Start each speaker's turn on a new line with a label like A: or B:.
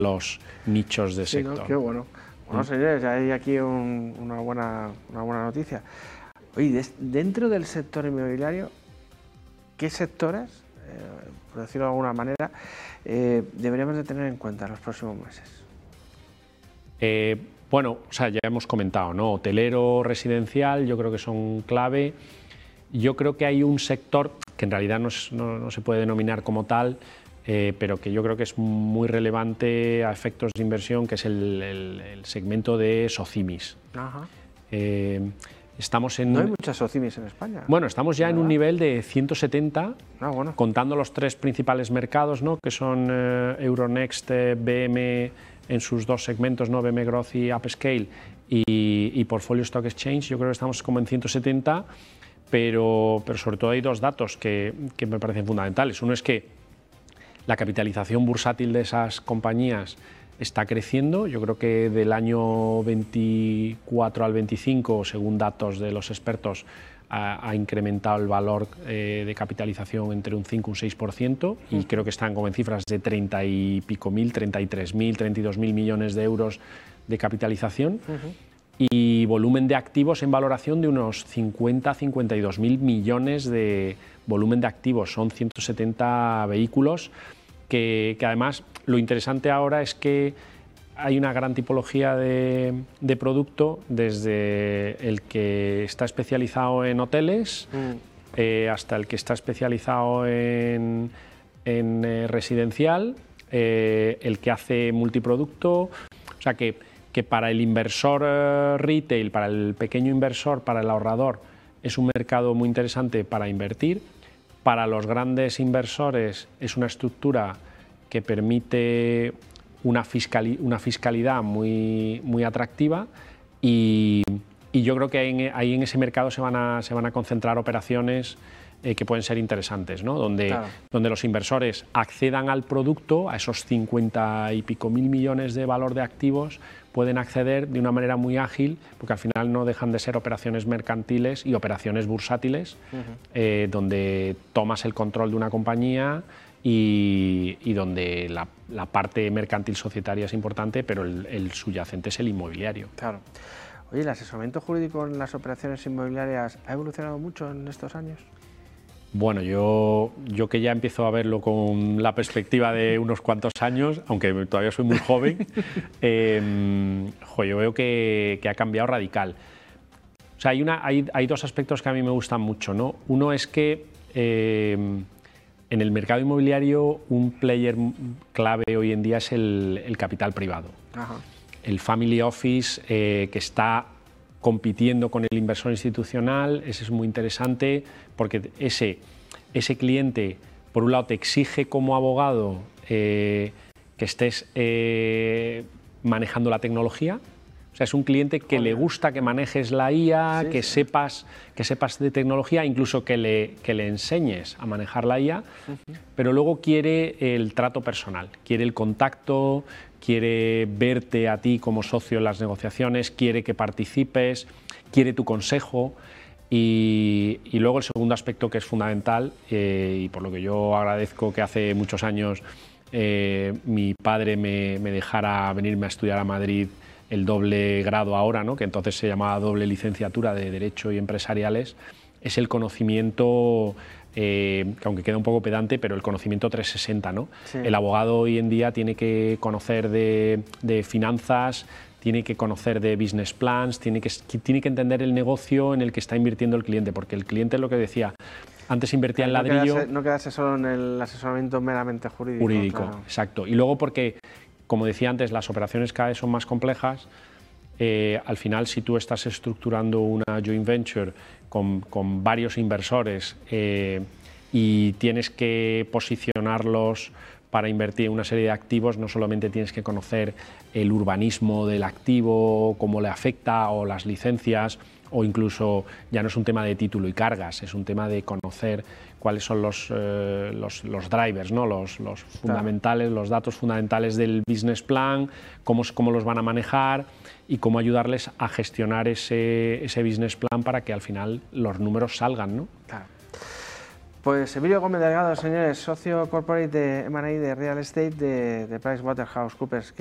A: los nichos de sector.
B: ¿No? Qué bueno. Bueno, señores, hay aquí una buena noticia. Oye, dentro del sector inmobiliario, ¿qué sectores, por decirlo de alguna manera, deberíamos de tener en cuenta en los próximos meses?
A: Bueno, o sea, ya hemos comentado, ¿no? Hotelero, residencial, yo creo que son clave. Yo creo que hay un sector que en realidad no se puede denominar como tal, pero que yo creo que es muy relevante a efectos de inversión, que es el segmento de SOCIMIs.
B: Ajá.
A: No
B: hay muchas SOCIMIs en España.
A: Bueno, estamos ya en un nivel de 170,
B: bueno,
A: contando los tres principales mercados, ¿no? Que son Euronext, BM en sus dos segmentos, ¿no? BM Growth y Upscale, y Portfolio Stock Exchange. Yo creo que estamos como en 170, pero sobre todo hay dos datos que me parecen fundamentales. Uno es que la capitalización bursátil de esas compañías está creciendo. Yo creo que del año 24 al 25, según datos de los expertos, ha incrementado el valor de capitalización entre un 5 y un 6%, y creo que están como en cifras de 30 y pico mil, 33.000, 32.000 millones de euros de capitalización, y volumen de activos en valoración de unos 50 a 52.000 millones de volumen de activos. Son 170 vehículos que además lo interesante ahora es que hay una gran tipología de producto, desde el que está especializado en hoteles hasta el que está especializado en residencial, el que hace multiproducto. O sea que para el inversor retail, para el pequeño inversor, para el ahorrador, es un mercado muy interesante para invertir. Para los grandes inversores es una estructura que permite una fiscalidad muy atractiva, y yo creo que ahí en ese mercado se van a concentrar operaciones que pueden ser interesantes, ¿no? Donde los inversores accedan al producto, a esos 50 y pico mil millones de valor de activos, pueden acceder de una manera muy ágil, porque al final no dejan de ser operaciones mercantiles y operaciones bursátiles, donde tomas el control de una compañía y donde la parte mercantil societaria es importante, pero el subyacente es el inmobiliario.
B: Claro. Oye, ¿el asesoramiento jurídico en las operaciones inmobiliarias ha evolucionado mucho en estos años?
A: Bueno, yo que ya empiezo a verlo con la perspectiva de unos cuantos años, aunque todavía soy muy joven, yo veo que ha cambiado radical. O sea, hay dos aspectos que a mí me gustan mucho, ¿no? Uno es que en el mercado inmobiliario un player clave hoy en día es el capital privado.
B: Ajá.
A: El family office que está compitiendo con el inversor institucional. Ese es muy interesante, porque ese cliente, por un lado, te exige como abogado que estés manejando la tecnología. O sea, es un cliente que le gusta que manejes la IA, que sepas de tecnología, incluso que le enseñes a manejar la IA, pero luego quiere el trato personal, quiere el contacto, quiere verte a ti como socio en las negociaciones, quiere que participes, quiere tu consejo. Y luego el segundo aspecto que es fundamental, y por lo que yo agradezco que hace muchos años mi padre me dejara venirme a estudiar a Madrid el doble grado ahora, ¿no? Que entonces se llamaba doble licenciatura de Derecho y Empresariales, es el conocimiento, que aunque queda un poco pedante, pero el conocimiento 360, ¿no? Sí. El abogado hoy en día tiene que conocer de finanzas, tiene que conocer de business plans, tiene que entender el negocio en el que está invirtiendo el cliente, porque el cliente es lo que decía, antes invertía en ladrillo.
B: No quedarse solo en el asesoramiento meramente jurídico.
A: Claro. Exacto. Y luego porque, como decía antes, las operaciones cada vez son más complejas. Al final, si tú estás estructurando una joint venture con varios inversores y tienes que posicionarlos para invertir en una serie de activos, no solamente tienes que conocer el urbanismo del activo, cómo le afecta, o las licencias, o incluso ya no es un tema de título y cargas, es un tema de conocer cuáles son los drivers, ¿no? los fundamentales, los datos fundamentales del business plan, cómo los van a manejar y cómo ayudarles a gestionar ese business plan para que al final los números salgan, ¿no?
B: Claro. Pues Emilio Gómez Delgado, señores, socio corporate de M&A de Real Estate de PricewaterhouseCoopers.